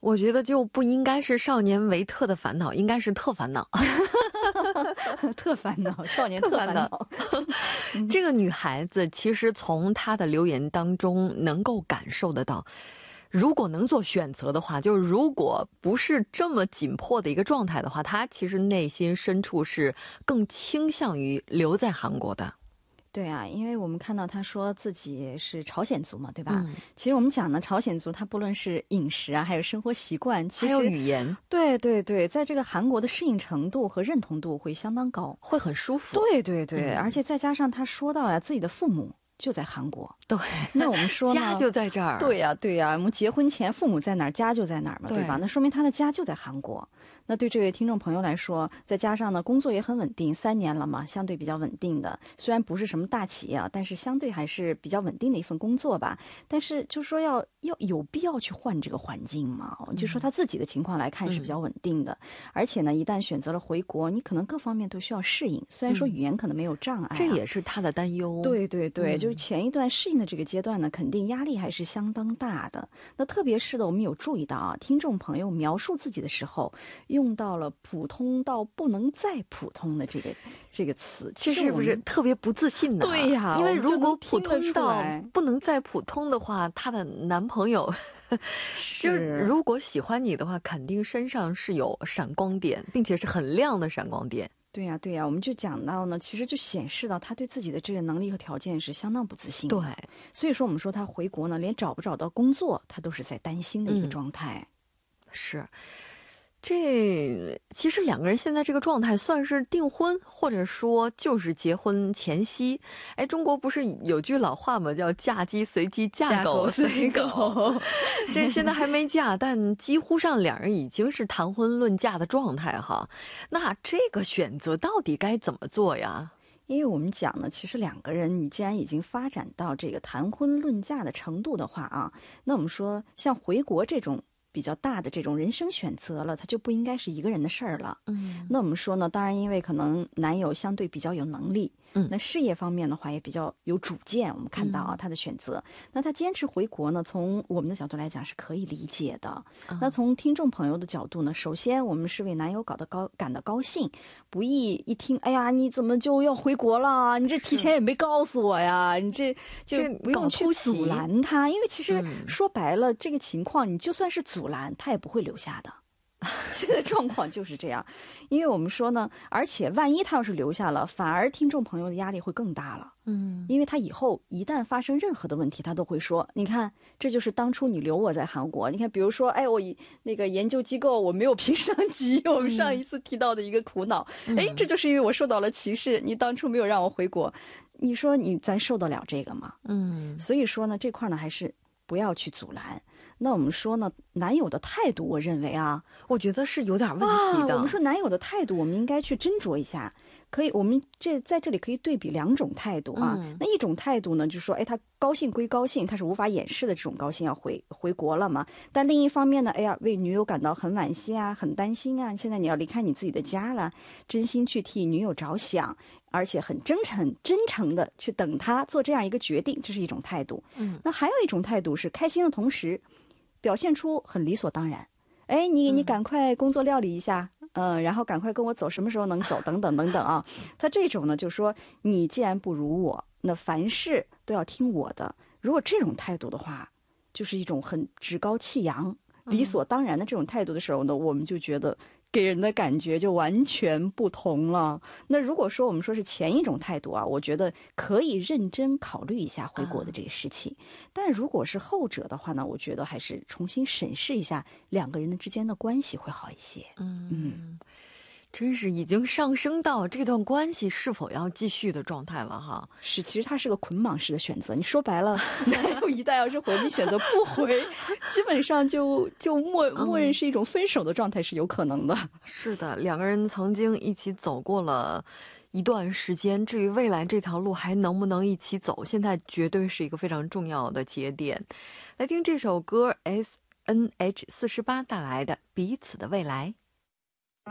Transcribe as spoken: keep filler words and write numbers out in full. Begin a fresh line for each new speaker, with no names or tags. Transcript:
我觉得就不应该是少年维特的烦恼，应该是特烦恼。
特烦恼，少年特烦恼。
这个女孩子其实从她的留言当中能够感受得到，如果能做选择的话，就是如果不是这么紧迫的一个状态的话，她其实内心深处是更倾向于留在韩国的。
对啊，因为我们看到他说自己是朝鲜族嘛，对吧？
嗯、
其实我们讲呢，朝鲜族他不论是饮食啊，还有生活习惯，其实
还有语言，
对对对，在这个韩国的适应程度和认同度会相当高，
会很舒服。
对对对、嗯，而且再加上他说到呀、啊，自己的父母就在韩国，
对，
那我们说呢，
家就在这儿。
对呀、啊、对呀、啊，我们结婚前父母在哪儿，家就在哪儿嘛， 对, 对吧？那说明他的家就在韩国。那对这位听众朋友来说，再加上呢工作也很稳定，三年了嘛，相对比较稳定的，虽然不是什么大企业啊，但是相对还是比较稳定的一份工作吧。但是就说要要有必要去换这个环境嘛？嗯、就说他自己的情况来看是比较稳定的、嗯，而且呢，一旦选择了回国，你可能各方面都需要适应。虽然说语言可能没有障碍、啊嗯，
这也是他的担忧。
对对对，嗯、就是前一段适应的这个阶段呢，肯定压力还是相当大的。那特别是的，我们有注意到啊，听众朋友描述自己的时候，用到了普通到不能再普通的这个这个词，
其实是不是特别不自信呢？
对呀，
因为如果普通到不能再普通的话，她的男朋友就是如果喜欢你的话，肯定身上是有闪光点，并且是很亮的闪光点。
对呀、啊、对呀、啊，我们就讲到呢，其实就显示到他对自己的这个能力和条件是相当不自信的。
对，
所以说我们说他回国呢，连找不找到工作，他都是在担心的一个状态。
嗯、是。这其实两个人现在这个状态算是订婚，或者说就是结婚前夕。哎，中国不是有句老话吗？叫嫁鸡随鸡，嫁狗随狗。这现在还没嫁，但几乎上两人已经是谈婚论嫁的状态哈。那这个选择到底该怎么做呀？
因为我们讲呢，其实两个人你既然已经发展到这个谈婚论嫁的程度的话啊，那我们说像回国这种比较大的这种人生选择了，它就不应该是一个人的事儿了。嗯，那我们说呢，当然因为可能男友相对比较有能力，嗯，那事业方面的话也比较有主见。我们看到啊，他的选择，那他坚持回国呢，从我们的角度来讲是可以理解的。嗯、那从听众朋友的角度呢，首先我们是为男友搞得高感到高兴，不易一听，哎呀，你怎么就要回国了？你这提前也没告诉我呀，你这就不用去阻拦他，因为其实说白了，嗯、这个情况你就算是阻。阻拦他也不会留下的，现在状况就是这样。因为我们说呢，而且万一他要是留下了，反而听众朋友的压力会更大了。嗯，因为他以后一旦发生任何的问题，他都会说，你看这就是当初你留我在韩国，你看比如说哎，我那个研究机构我没有评上级，我们上一次提到的一个苦恼，嗯、哎，这就是因为我受到了歧视，你当初没有让我回国，你说你咱受得了这个吗？嗯，所以说呢，这块呢还是不要去阻拦。那我们说呢，男友的态度，我认为啊，
我觉得是有点问题的。
啊、我们说男友的态度，我们应该去斟酌一下。可以，我们这在这里可以对比两种态度啊。嗯、那一种态度呢，就是说，哎，他高兴归高兴，他是无法掩饰的这种高兴，要回回国了嘛。但另一方面呢，哎呀，为女友感到很惋惜啊，很担心啊。现在你要离开你自己的家了，真心去替女友着想。而且很真诚、真诚的去等他做这样一个决定，这是一种态度。嗯，那还有一种态度是开心的同时，表现出很理所当然。哎，你你赶快工作料理一下，嗯、呃，然后赶快跟我走，什么时候能走，等等等等啊。他这种呢，就是说你既然不如我，那凡事都要听我的。如果这种态度的话，就是一种很趾高气扬、理所当然的这种态度的时候呢，我们就觉得给人的感觉就完全不同了。那如果说我们说是前一种态度啊，我觉得可以认真考虑一下回国的这个事情。嗯、但如果是后者的话呢，我觉得还是重新审视一下两个人的之间的关系会好一些。嗯嗯，
真是已经上升到这段关系是否要继续的状态了哈。
是，其实它是个捆绑式的选择。你说白了，男友一旦要是回，你选择不回，基本上就就默默认是一种分手的状态是有可能的。嗯、
是的，两个人曾经一起走过了一段时间，至于未来这条路还能不能一起走，现在绝对是一个非常重要的节点。来听这首歌 S N H 四十八带来的《彼此的未来》。